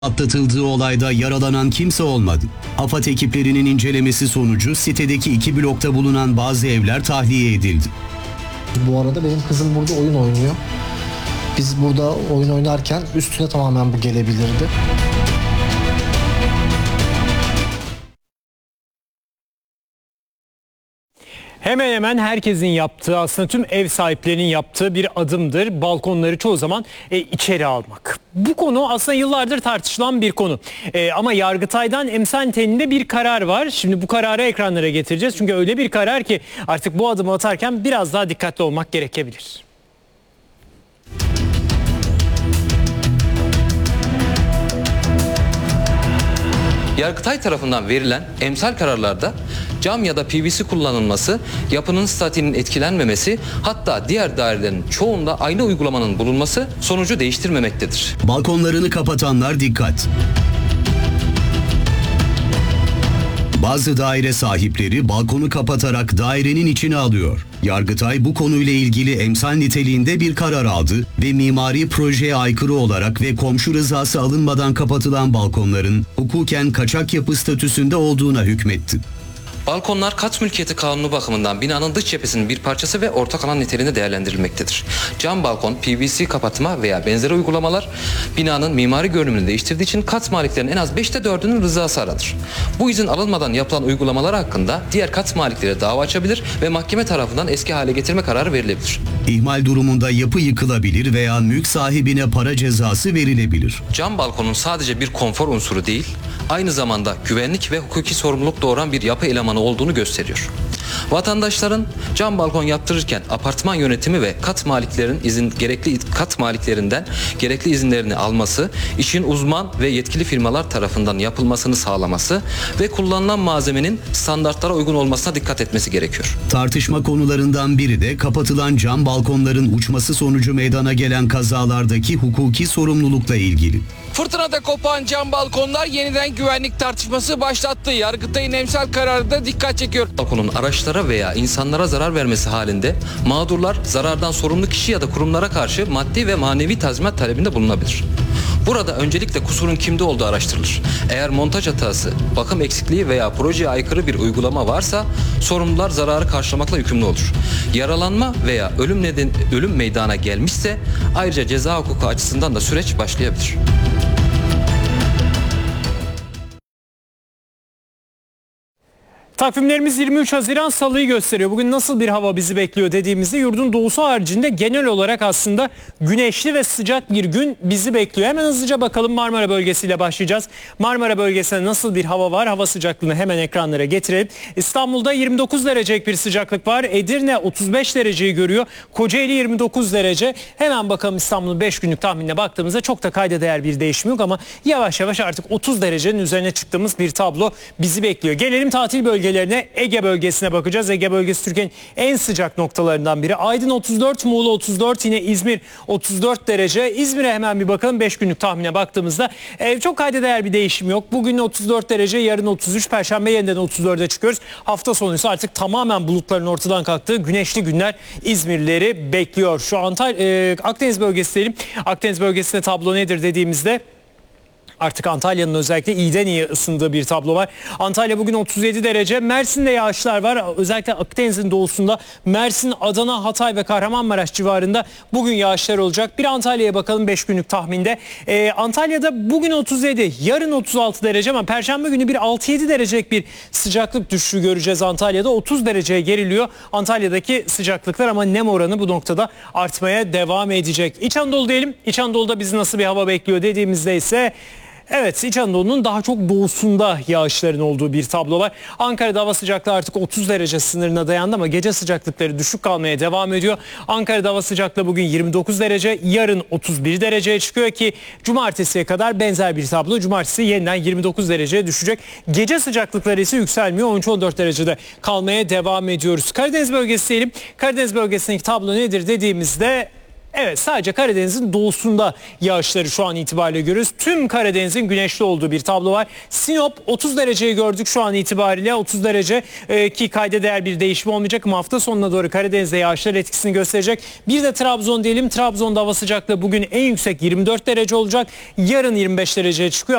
Atlatıldığı olayda yaralanan kimse olmadı. AFAD ekiplerinin incelemesi sonucu sitedeki 2 blokta bulunan bazı evler tahliye edildi. Bu arada benim kızım burada oyun oynuyor. Biz burada oyun oynarken üstüne tamamen bu gelebilirdi. Hemen hemen herkesin yaptığı, aslında tüm ev sahiplerinin yaptığı bir adımdır. Balkonları çoğu zaman içeri almak. Bu konu aslında yıllardır tartışılan bir konu. Ama Yargıtay'dan emsal niteliğinde bir karar var. Şimdi bu kararı ekranlara getireceğiz. Çünkü öyle bir karar ki artık bu adımı atarken biraz daha dikkatli olmak gerekebilir. Yargıtay tarafından verilen emsal kararlarda cam ya da PVC kullanılması, yapının statiğinin etkilenmemesi, hatta diğer dairelerin çoğunda aynı uygulamanın bulunması sonucu değiştirmemektedir. Balkonlarını kapatanlar dikkat! Bazı daire sahipleri balkonu kapatarak dairenin içine alıyor. Yargıtay bu konuyla ilgili emsal niteliğinde bir karar aldı ve mimari projeye aykırı olarak ve komşu rızası alınmadan kapatılan balkonların hukuken kaçak yapı statüsünde olduğuna hükmetti. Balkonlar kat mülkiyeti kanunu bakımından binanın dış cephesinin bir parçası ve ortak alan niteliğinde değerlendirilmektedir. Cam balkon, PVC kapatma veya benzeri uygulamalar binanın mimari görünümünü değiştirdiği için kat maliklerinin en az 5'te 4'ünün rızası aranır. Bu izin alınmadan yapılan uygulamalar hakkında diğer kat malikleri dava açabilir ve mahkeme tarafından eski hale getirme kararı verilebilir. İhmal durumunda yapı yıkılabilir veya mülk sahibine para cezası verilebilir. Cam balkonun sadece bir konfor unsuru değil, aynı zamanda güvenlik ve hukuki sorumluluk doğuran bir yapı elemanı olduğunu gösteriyor. Vatandaşların cam balkon yaptırırken apartman yönetimi ve kat maliklerinden gerekli izinlerini alması, işin uzman ve yetkili firmalar tarafından yapılmasını sağlaması ve kullanılan malzemenin standartlara uygun olmasına dikkat etmesi gerekiyor. Tartışma konularından biri de kapatılan cam balkonların uçması sonucu meydana gelen kazalardaki hukuki sorumlulukla ilgili. Fırtınada kopan cam balkonlar yeniden güvenlik tartışması başlattı. Yargıtay'ın emsal kararı da dikkat çekiyor. Balkonun araçlara veya insanlara zarar vermesi halinde mağdurlar zarardan sorumlu kişi ya da kurumlara karşı maddi ve manevi tazminat talebinde bulunabilir. Burada öncelikle kusurun kimde olduğu araştırılır. Eğer montaj hatası, bakım eksikliği veya projeye aykırı bir uygulama varsa sorumlular zararı karşılamakla yükümlü olur. Yaralanma veya ölüm meydana gelmişse ayrıca ceza hukuku açısından da süreç başlayabilir. Takvimlerimiz 23 Haziran Salı'yı gösteriyor. Bugün nasıl bir hava bizi bekliyor dediğimizde yurdun doğusu haricinde genel olarak aslında güneşli ve sıcak bir gün bizi bekliyor. Hemen hızlıca bakalım, Marmara bölgesiyle başlayacağız. Marmara bölgesinde nasıl bir hava var? Hava sıcaklığını hemen ekranlara getirelim. İstanbul'da 29 derecelik bir sıcaklık var. Edirne 35 dereceyi görüyor. Kocaeli 29 derece. Hemen bakalım İstanbul'un 5 günlük tahminine baktığımızda çok da kayda değer bir değişim yok ama yavaş yavaş artık 30 derecenin üzerine çıktığımız bir tablo bizi bekliyor. Gelelim tatil bölgelerine. Ege bölgesine bakacağız. Ege bölgesi Türkiye'nin en sıcak noktalarından biri. Aydın 34, Muğla 34, yine İzmir 34 derece. İzmir'e hemen bir bakalım. 5 günlük tahmine baktığımızda çok kayda değer bir değişim yok. Bugün 34 derece, yarın 33, Perşembe yeniden 34'e çıkıyoruz. Hafta sonu ise artık tamamen bulutların ortadan kalktığı güneşli günler İzmirlileri bekliyor. Şu Akdeniz bölgesi diyelim. Akdeniz bölgesinde tablo nedir dediğimizde artık Antalya'nın özellikle iyiden iyiye ısındığı bir tablo var. Antalya bugün 37 derece. Mersin'de yağışlar var. Özellikle Akdeniz'in doğusunda Mersin, Adana, Hatay ve Kahramanmaraş civarında bugün yağışlar olacak. Bir Antalya'ya bakalım 5 günlük tahminde. Antalya'da bugün 37, yarın 36 derece ama Perşembe günü bir 6-7 derecelik bir sıcaklık düşüşü göreceğiz Antalya'da. 30 dereceye geriliyor Antalya'daki sıcaklıklar ama nem oranı bu noktada artmaya devam edecek. İç Anadolu diyelim. İç Anadolu'da bizi nasıl bir hava bekliyor dediğimizde ise evet, İç Anadolu'nun daha çok doğusunda yağışların olduğu bir tablo var. Ankara'da hava sıcaklığı artık 30 derece sınırına dayandı ama gece sıcaklıkları düşük kalmaya devam ediyor. Ankara'da hava sıcaklığı bugün 29 derece, yarın 31 dereceye çıkıyor ki cumartesiye kadar benzer bir tablo. Cumartesi yeniden 29 dereceye düşecek. Gece sıcaklıkları ise yükselmiyor. 13-14 derecede kalmaya devam ediyoruz. Karadeniz bölgesi diyelim. Karadeniz bölgesindeki tablo nedir dediğimizde Evet, sadece Karadeniz'in doğusunda yağışları şu an itibariyle görüyoruz. Tüm Karadeniz'in güneşli olduğu bir tablo var. Sinop 30 dereceyi gördük şu an itibariyle. 30 derece ki kayda değer bir değişim olmayacak ama hafta sonuna doğru Karadeniz'de yağışlar etkisini gösterecek. Bir de Trabzon diyelim. Trabzon'da hava sıcaklığı bugün en yüksek 24 derece olacak. Yarın 25 dereceye çıkıyor.